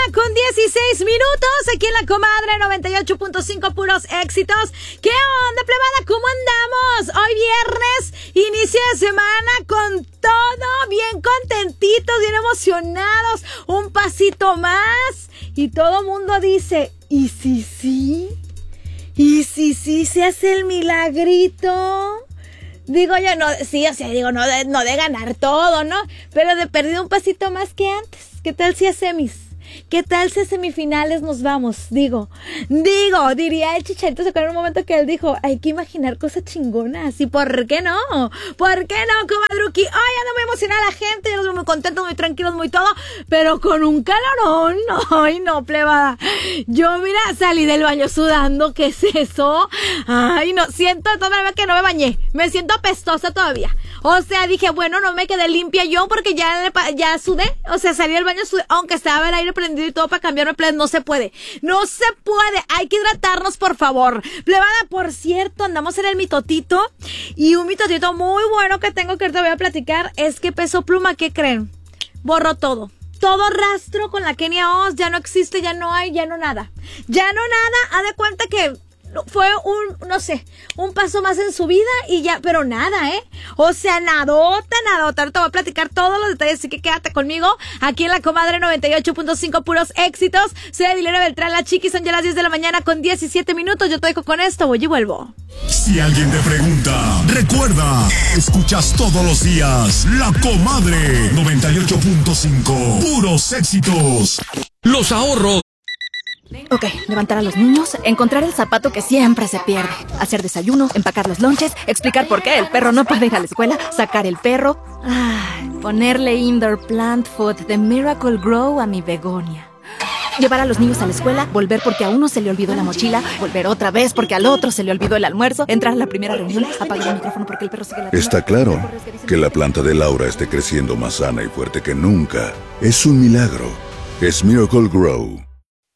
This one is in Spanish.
con 16 minutos, aquí en La Comadre 98.5, puros éxitos. ¿Qué onda, plebada? ¿Cómo andamos? Hoy viernes, inicio de semana con todo, bien contentitos, bien emocionados, un pasito más. Y todo mundo dice, ¿y si sí? ¿Y si sí se hace el milagrito? Digo yo, no, sí, o sea, digo, no de ganar todo, ¿no? Pero de perdido un pasito más que antes. ¿Qué tal si a semis? ¿Qué tal si a semifinales nos vamos? Digo, diría el Chicharito, ¿se acuerdan un momento que él dijo, hay que imaginar cosas chingonas? ¿Y por qué no? ¿Por qué no, comadruki? Ay, ando muy emocionada la gente, yo muy contentos, muy tranquilos, muy todo, pero con un calorón. Ay, no, plebada. Yo, mira, salí del baño sudando, ¿qué es eso? Ay, no, siento todavía que no me bañé, me siento apestosa todavía. O sea, dije, bueno, no me quedé limpia yo porque ya sudé, o sea, salí del baño, sudé, aunque estaba el aire prendido y todo para cambiarme, no se puede, hay que hidratarnos, por favor. Plebada, por cierto, andamos en el mitotito, y un mitotito muy bueno que tengo que ahorita voy a platicar es que Peso Pluma, ¿qué creen? Borró todo rastro con la Kenia Oz, ya no existe, ya no hay, ya no nada, haz de cuenta que fue un paso más en su vida y ya, pero nada, o sea, nadota, ahorita te voy a platicar todos los detalles, así que quédate conmigo, aquí en La Comadre 98.5, puros éxitos. Soy Adilera Beltrán, la Chiqui, son ya las 10 de la mañana con 17 minutos, yo te dejo con esto, voy y vuelvo. Si alguien te pregunta, recuerda, escuchas todos los días La Comadre 98.5, puros éxitos. Los ahorros. Ok, levantar a los niños, encontrar el zapato que siempre se pierde, hacer desayuno, empacar los lonches, explicar por qué el perro no puede ir a la escuela, sacar el perro, ponerle indoor plant food de Miracle Grow a mi begonia. Llevar a los niños a la escuela, volver porque a uno se le olvidó la mochila, volver otra vez porque al otro se le olvidó el almuerzo, entrar a la primera reunión, apagar el micrófono porque el perro sigue la... Está claro que la planta de Laura esté creciendo más sana y fuerte que nunca. Es un milagro. Es Miracle Grow.